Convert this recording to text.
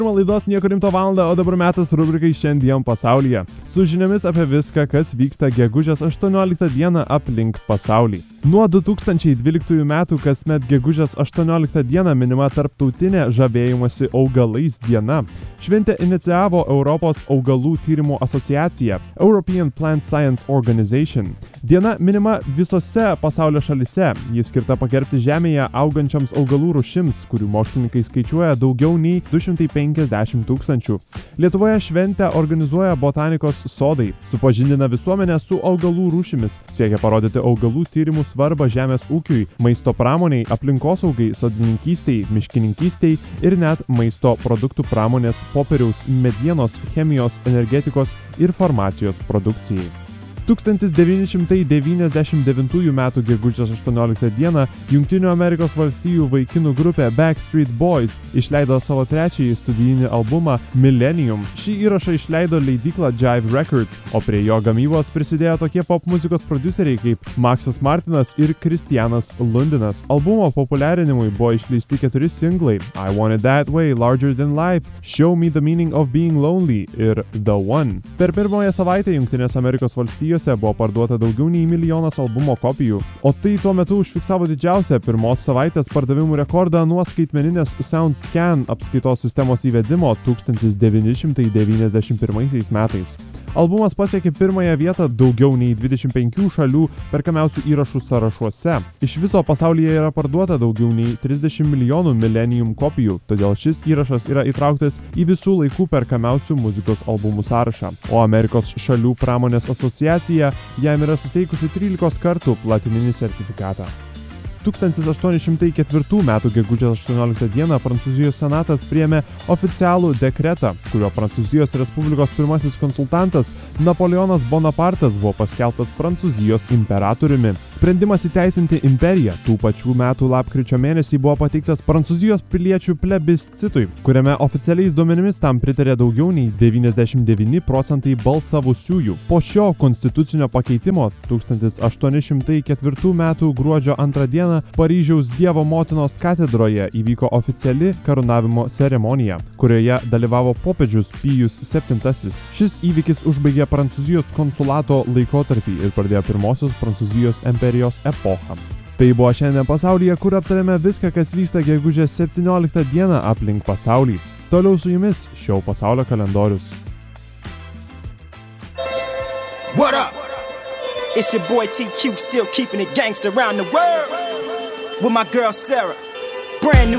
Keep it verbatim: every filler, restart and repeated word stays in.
Pirma laidos Nieko rimto valandą, o dabar metas rubrikai Šiandien pasaulyje. Su žiniomis apie viską, kas vyksta gegužės aštuonioliktą dieną aplink pasaulį. Nuo du tūkstančiai dvyliktųjų metų kasmet gegužės aštuonioliktą dieną minima tarptautinė žavėjimosi augalais diena. Šventę inicijavo Europos augalų tyrimų asociacija European Plant Science Organization. Diena minima visose pasaulio šalise. Ji skirta pagerbti žemėje augančioms augalų rūšims, kurių mokslininkai skaičiuoja daugiau nei du šimtai penkiasdešimt tūkstančių. Lietuvoje šventę organizuoja botanikos sodai, supažindina visuomenę su augalų rūšimis, siekia parodyti augalų tyrimų svarbą žemės ūkiui, maisto pramoniai, aplinkosaugai, sodininkystei, miškininkystei ir net maisto produktų pramonės, popieriaus, medienos, chemijos, energetikos ir farmacijos produkcijai. tūkstantis devyni šimtai devyniasdešimt devintųjų metų gegužės aštuonioliktą dieną Jungtinių Amerikos valstijų vaikinų grupė Backstreet Boys išleido savo trečiąjį studijinį albumą Millennium. Šį įrašą išleido leidykla Jive Records, o prie jo gamybos prisidėjo tokie pop muzikos prodiuseriai kaip Maxas Martinas ir Kristianas Lundinas. Albumo populiarinimui buvo išleisti keturi singlai I Want It That Way, Larger Than Life, Show Me the Meaning of Being Lonely ir The One. Per pirmąją savaitę Jungtinės Amerikos valstijos buvo parduota daugiau nei milijonas albumo kopijų, o tai tuo metu užfiksavo didžiausią pirmos savaitės pardavimų rekordą nuo skaitmeninės SoundScan apskaitos sistemos įvedimo tūkstantis devyni šimtai devyniasdešimt pirmaisiais metais. Albumas pasiekė pirmąją vietą daugiau nei dvidešimt penkių šalių perkamiausių įrašų sąrašuose. Iš viso pasaulyje yra parduota daugiau nei trisdešimt milijonų Millennium kopijų, todėl šis įrašas yra įtrauktas į visų laikų perkamiausių muzikos albumų sąrašą, o Amerikos šalių pramonės asociacija jam yra suteikusi trylikos kartų platininį sertifikatą. tūkstantis aštuoni šimtai ketvirtų metų gegužės aštuonioliktą dieną Prancūzijos senatas priėmė oficialų dekretą, kurio Prancūzijos Respublikos pirmasis konsultantas Napoleonas Bonapartas buvo paskelbtas Prancūzijos imperatoriumi. Sprendimas įteisinti imperiją tų pačių metų lapkričio mėnesį buvo pateiktas Prancūzijos piliečių plebiscitui, kuriame oficialiais duomenimis tam pritarė daugiau nei devyniasdešimt devyni procentai balsavusiųjų. Po šio konstitucinio pakeitimo tūkstantis aštuoni šimtai ketvirtų metų gruodžio antrą dieną Paryžiaus Dievo motinos katedroje įvyko oficiali karūnavimo ceremonija, kurioje dalyvavo popiežius Pijus septintasis. Šis įvykis užbaigė Prancūzijos konsulato laikotarpį ir pradėjo pirmosios Prancūzijos imperijos epochą. Tai buvo Šiandien pasaulyje, kur aptarėme viską, kas vyksta gegužės septynioliktą dieną aplink pasaulį. Toliau su jumis Šio pasaulio kalendorius. What up? It's your boy T Q, still keeping it gangsta around the world. With my girl Sarah, brand new